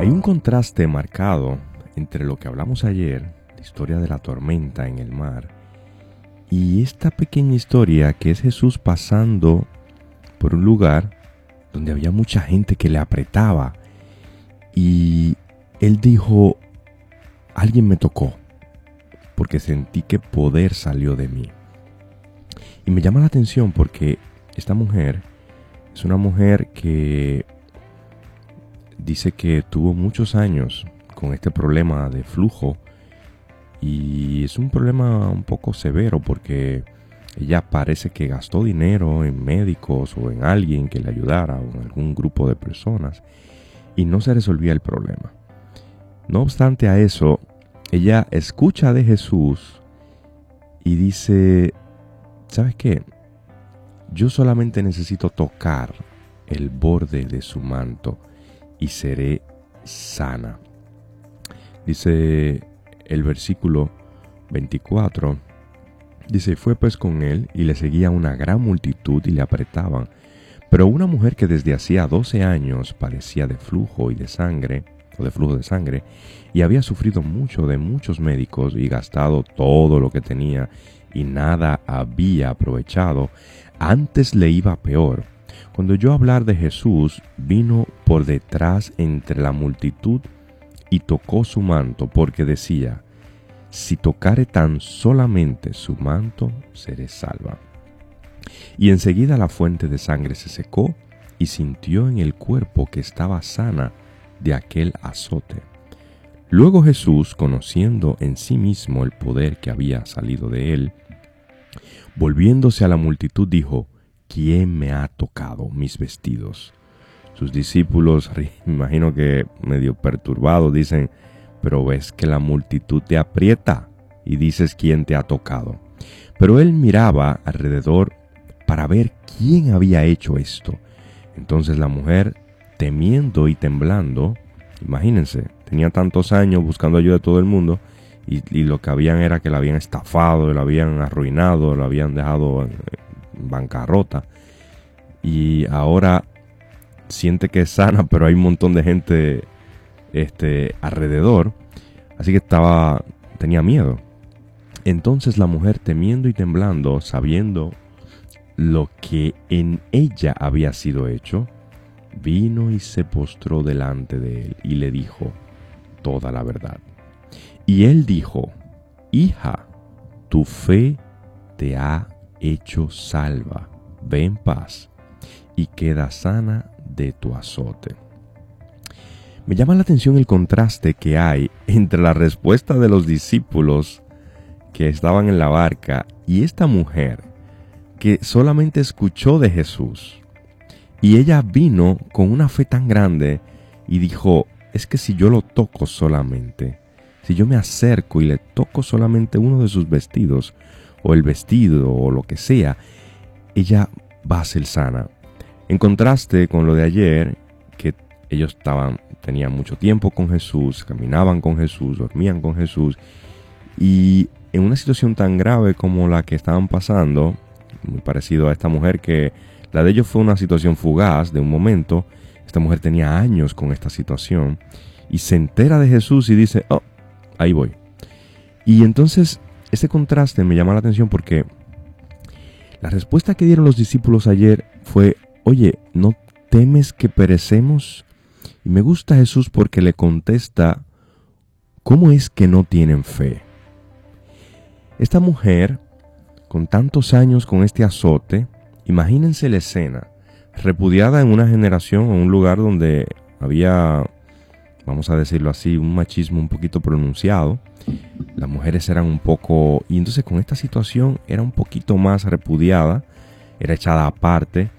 Hay un contraste marcado entre lo que hablamos ayer, la historia de la tormenta en el mar, y esta pequeña historia que es Jesús pasando por un lugar donde había mucha gente que le apretaba y él dijo: alguien me tocó porque sentí que poder salió de mí. Y me llama la atención porque esta mujer es una mujer que dice que tuvo muchos años con este problema de flujo, y es un problema un poco severo porque ella parece que gastó dinero en médicos o en alguien que le ayudara o en algún grupo de personas y no se resolvía el problema. No obstante a eso, ella escucha de Jesús y dice: ¿sabes qué? Yo solamente necesito tocar el borde de su manto y seré sana. Dice el versículo 24, dice: fue pues con él y le seguía una gran multitud y le apretaban. Pero una mujer que desde hacía 12 años padecía de flujo de sangre, y había sufrido mucho de muchos médicos y gastado todo lo que tenía y nada había aprovechado, antes le iba peor. Cuando oyó hablar de Jesús, vino por detrás entre la multitud y tocó su manto, porque decía: si tocare tan solamente su manto, seré salva. Y enseguida la fuente de sangre se secó y sintió en el cuerpo que estaba sana de aquel azote. Luego Jesús, conociendo en sí mismo el poder que había salido de él, volviéndose a la multitud, dijo: ¿quién me ha tocado mis vestidos? Sus discípulos, me imagino que medio perturbados, dicen: pero ves que la multitud te aprieta y dices: ¿quién te ha tocado? Pero él miraba alrededor para ver quién había hecho esto. Entonces la mujer, temiendo y temblando, imagínense, tenía tantos años buscando ayuda de todo el mundo, y lo que habían era que la habían estafado, la habían arruinado, la habían dejado en bancarrota, y ahora siente que es sana, pero hay un montón de gente alrededor, así que tenía miedo. Entonces la mujer, temiendo y temblando, sabiendo lo que en ella había sido hecho, vino y se postró delante de él y le dijo toda la verdad. Y él dijo: hija, tu fe te ha hecho salva, ve en paz y queda sana de tu azote. Me llama la atención el contraste que hay entre la respuesta de los discípulos que estaban en la barca y esta mujer que solamente escuchó de Jesús. Y ella vino con una fe tan grande y dijo: es que si yo lo toco solamente, si yo me acerco y le toco solamente uno de sus vestidos, o el vestido, o lo que sea, ella va a ser sana. En contraste con lo de ayer, que ellos tenían mucho tiempo con Jesús, caminaban con Jesús, dormían con Jesús, y en una situación tan grave como la que estaban pasando, muy parecido a esta mujer, que la de ellos fue una situación fugaz de un momento. Esta mujer tenía años con esta situación y se entera de Jesús y dice: oh, ahí voy. Y entonces este contraste me llama la atención porque la respuesta que dieron los discípulos ayer fue: oye, ¿no temes que perecemos? Y me gusta Jesús porque le contesta: ¿cómo es que no tienen fe? Esta mujer, con tantos años con este azote, imagínense la escena, repudiada en una generación o un lugar donde había, vamos a decirlo así, un machismo un poquito pronunciado. Las mujeres eran un poco, y entonces con esta situación era un poquito más repudiada, era echada aparte,